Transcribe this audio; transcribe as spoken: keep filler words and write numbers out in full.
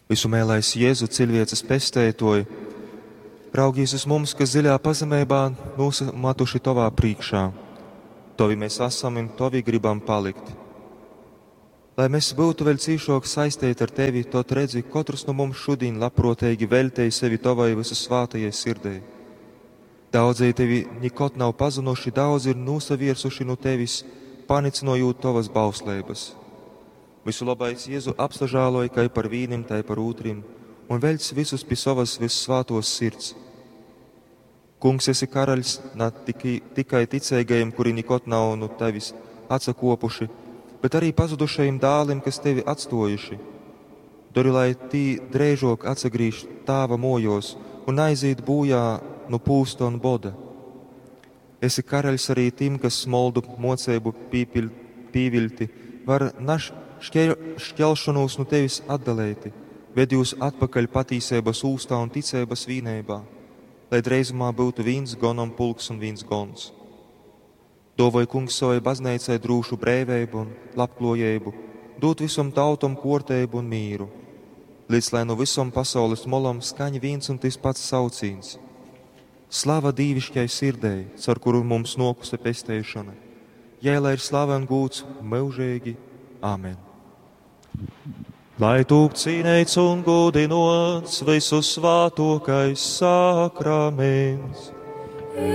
Visu mēlais Jēzu cilvēces pestētoji, raugies uz mums, kas dziļā pazemībā nosamatuši tavā priekšā. Tovi mēs esam un tovi gribam palikt. Lai mēs būtu vēl cīšāk saistīti ar tevi, tot redzi, katrs no mums šodien labprotīgi veltēja sevi tavai visu svātajai sirdei. Daudzēji tevi nekot nav pazinuši, daudz ir nosaviersuši no tevis, panicinojot tavas bauslības. Visu labais Jēzu apstažāloja, kai par vīnim, tai par ūtrim, un velc visus pie savas vissvātos sirds. Kungs, esi karaļs, ne tikai, tikai ticīgajiem, kuri nekot nav no tevis atsakopuši, bet arī pazudušajiem dālim, kas tevi atstojuši. Dori, lai tī drēžok atsagrīž tāva mojos un aiziet bojā no pūsta un boda. Esi karaļs arī tim, kas smoldu mocēbu pīpil, pīvilti, var naš šķel, šķelšanos no tevis atdalēti, ved jūs atpakaļ patīsēbas ūstā un ticēbas vīnībā, lai dreizumā būtu viens gonam pulks un viens gons. Dovoj kungs savai baznīcai drūšu brēveibu un labklojēbu, dot visam tautam kortēbu un mīru, līdz lai no visam pasaules molam skaņa viens un tas pats saucīns. Slava dīvišķai sirdei, ar kuru mums nokusta pestēšana, jai lai ir slava un gūts mūžīgi. Āmen. Lai tūk cīnēts un godinots visu svātokais sakraments,